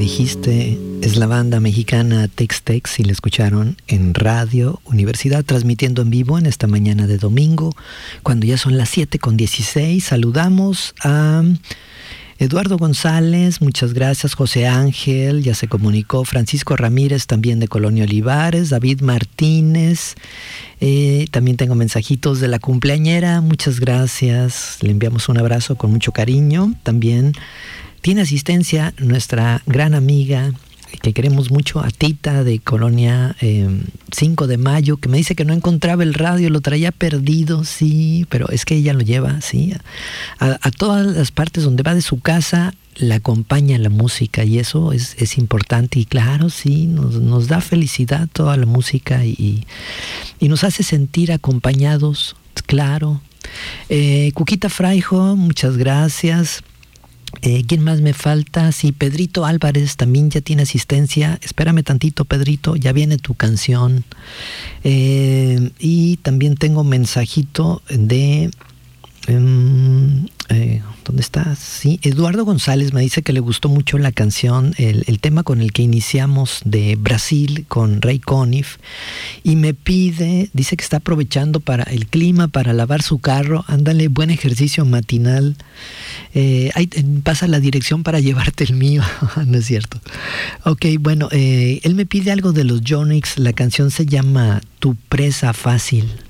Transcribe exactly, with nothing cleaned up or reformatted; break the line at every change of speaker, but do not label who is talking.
dijiste, es la banda mexicana Tex-Tex y la escucharon en Radio Universidad, transmitiendo en vivo en esta mañana de domingo, cuando ya son las siete con dieciséis. Saludamos a Eduardo González, muchas gracias. José Ángel, ya se comunicó. Francisco Ramírez, también de Colonia Olivares. David Martínez, eh, también tengo mensajitos de la cumpleañera, muchas gracias. Le enviamos un abrazo con mucho cariño. También tiene asistencia nuestra gran amiga, que queremos mucho, a Tita de Colonia eh, cinco de mayo, que me dice que no encontraba el radio, lo traía perdido, sí, pero es que ella lo lleva, sí, a, a todas las partes donde va de su casa, la acompaña la música, y eso es, es importante, y claro, sí, nos, nos da felicidad toda la música, y, y nos hace sentir acompañados, claro. Eh, Cuquita Fraijo, muchas gracias. Eh, ¿Quién más me falta? Sí, Pedrito Álvarez también ya tiene asistencia. Espérame tantito, Pedrito, ya viene tu canción. Eh, y también tengo mensajito de... Um, eh, ¿Dónde está? Sí, Eduardo González me dice que le gustó mucho la canción, el, el tema con el que iniciamos de Brasil con Ray Conniff, y me pide, dice que está aprovechando para el clima, para lavar su carro. Ándale, buen ejercicio matinal. Eh, ahí pasa la dirección para llevarte el mío. No es cierto. Ok, bueno, eh, él me pide algo de los Yonix. La canción se llama Tu presa fácil.